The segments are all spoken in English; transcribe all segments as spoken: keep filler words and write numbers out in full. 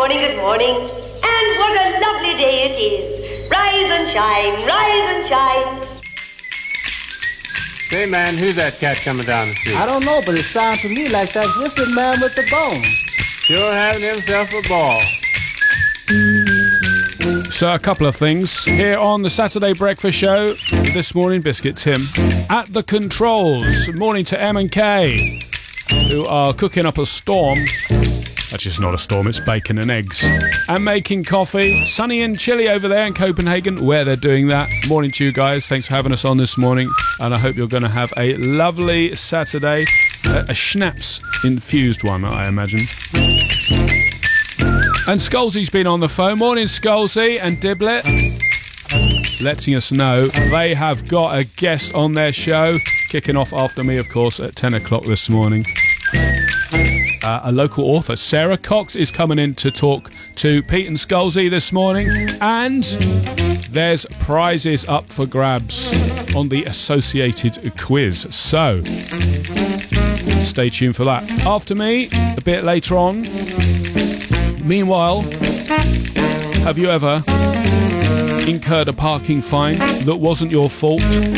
morning, good morning. And what a lovely day it is. Rise and shine, rise and shine. Hey, man, who's that cat coming down the street? I don't know, but it sounds to me like that Griffin man with the bone. Sure having himself a ball. So a couple of things here on the Saturday Breakfast Show this morning. Biscuit Tim at the controls. Morning to M and K, who are cooking up a storm. Actually, it's not a storm, it's bacon and eggs. And making coffee. Sunny and chilly over there in Copenhagen, where they're doing that. Morning to you guys. Thanks for having us on this morning. And I hope you're going to have a lovely Saturday. A, a schnapps-infused one, I imagine. And Scalzi's been on the phone. Morning, Scalzi and Diblet. Letting us know they have got a guest on their show. Kicking off after me, of course, at ten o'clock this morning. Uh, a local author, Sarah Cox, is coming in to talk to Pete and Scalzi this morning. And there's prizes up for grabs on the associated quiz. So, stay tuned for that. After me, a bit later on. Meanwhile, have you ever incurred a parking fine that wasn't your fault?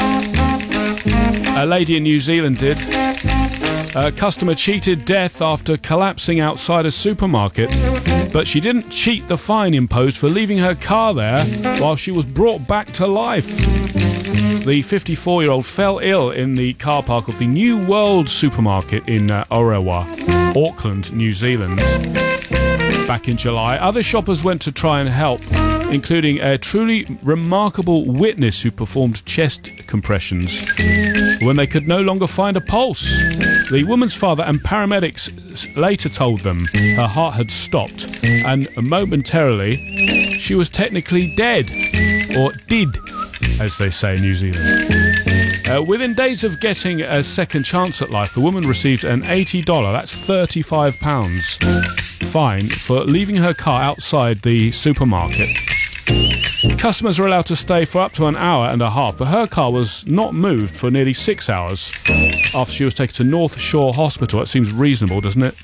A lady in New Zealand did. A customer cheated death after collapsing outside a supermarket, but she didn't cheat the fine imposed for leaving her car there while she was brought back to life. The fifty-four-year-old fell ill in the car park of the New World supermarket in uh, Orewa, Auckland, New Zealand, back in July. Other shoppers went to try and help, including a truly remarkable witness who performed chest compressions when they could no longer find a pulse. The woman's father and paramedics later told them her heart had stopped and momentarily she was technically dead, or did, as they say in New Zealand. Uh, within days of getting a second chance at life, the woman received an eighty dollars, that's thirty-five pounds, fine for leaving her car outside the supermarket. Customers are allowed to stay for up to an hour and a half, but her car was not moved for nearly six hours after she was taken to North Shore Hospital. That seems reasonable, doesn't it?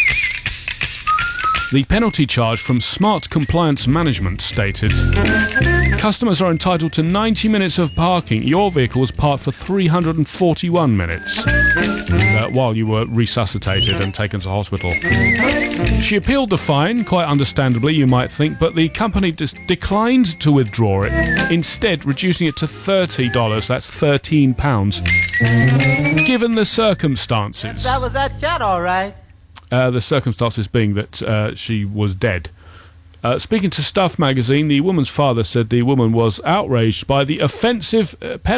The penalty charge from Smart Compliance Management stated, customers are entitled to ninety minutes of parking. Your vehicle was parked for three hundred forty-one minutes uh, while you were resuscitated and taken to hospital. She appealed the fine, quite understandably, you might think, but the company just declined to withdraw it, instead reducing it to thirty dollars, that's thirteen pounds, given the circumstances. That was that cat, all right. Uh, the circumstances being that uh, she was dead. Uh, speaking to Stuff magazine, the woman's father said the woman was outraged by the offensive uh, penalty